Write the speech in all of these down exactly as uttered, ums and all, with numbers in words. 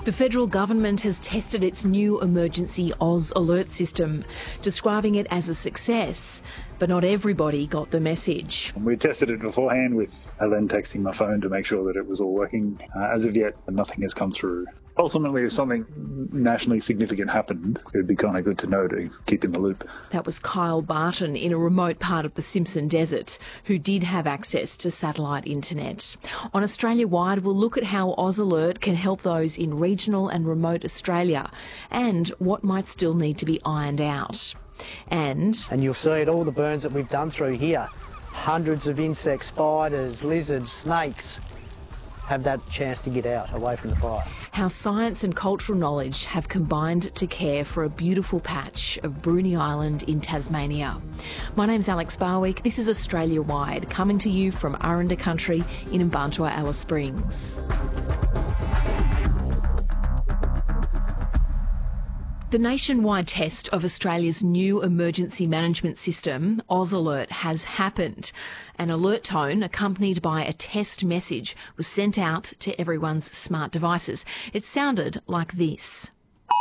The federal government has tested its new emergency Oz Alert system, describing it as a success. But not everybody got the message. We tested it beforehand with Ellen texting my phone to make sure that it was all working. Uh, as of yet, nothing has come through. Ultimately, if something nationally significant happened, it would be kind of good to know to keep in the loop. That was Kyle Barton in a remote part of the Simpson Desert, who did have access to satellite internet. On Australia-wide, we'll look at how Oz Alert can help those in regional and remote Australia and what might still need to be ironed out. And and you'll see it, all the burns that we've done through here. Hundreds of insects, spiders, lizards, snakes have that chance to get out away from the fire. How science and cultural knowledge have combined to care for a beautiful patch of Bruny Island in Tasmania. My name's Alex Barwick. This is Australia Wide, coming to you from Aranda Country in Mparntwe, Alice Springs. The nationwide test of Australia's new emergency management system, Oz Alert, has happened. An alert tone accompanied by a test message was sent out to everyone's smart devices. It sounded like this.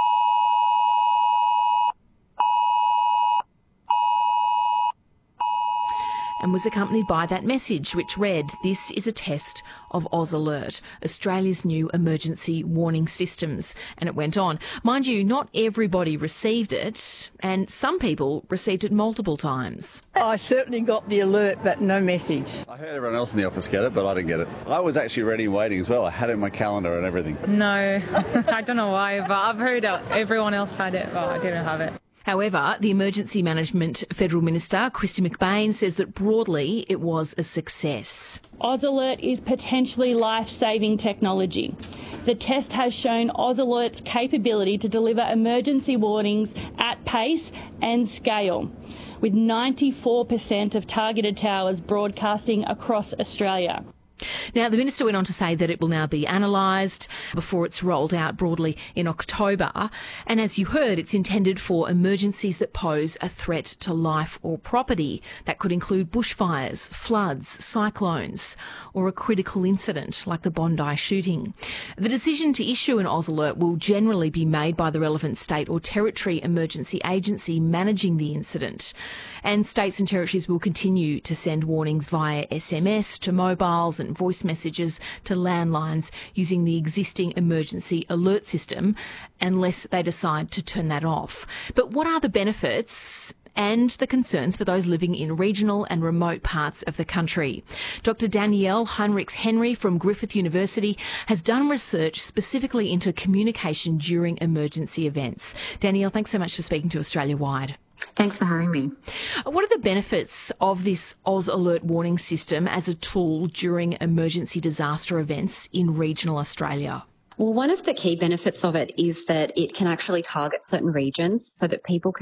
And was accompanied by that message, which read, "This is a test of Oz Alert, Australia's new emergency warning systems." And it went on. Mind you, not everybody received it, and some people received it multiple times. I certainly got the alert, but no message. I heard everyone else in the office get it, but I didn't get it. I was actually ready and waiting as well. I had it in my calendar and everything. No, I don't know why, but I've heard everyone else had it, but I didn't have it. However, the Emergency Management Federal Minister, Kristy McBain, says that broadly it was a success. Oz Alert is potentially life-saving technology. The test has shown Oz Alert's capability to deliver emergency warnings at pace and scale, with ninety-four percent of targeted towers broadcasting across Australia. Now, the Minister went on to say that it will now be analysed before it's rolled out broadly in October. And as you heard, it's intended for emergencies that pose a threat to life or property. That could include bushfires, floods, cyclones, or a critical incident like the Bondi shooting. The decision to issue an Oz Alert will generally be made by the relevant state or territory emergency agency managing the incident. And states and territories will continue to send warnings via S M S to mobiles and voice messages to landlines using the existing emergency alert system, unless they decide to turn that off. But what are the benefits and the concerns for those living in regional and remote parts of the country? Doctor Danielle Heinrichs-Henry from Griffith University has done research specifically into communication during emergency events. Danielle, thanks so much for speaking to Australia Wide. Thanks for having me. What are the benefits of this Oz Alert warning system as a tool during emergency disaster events in regional Australia? Well, one of the key benefits of it is that it can actually target certain regions so that people can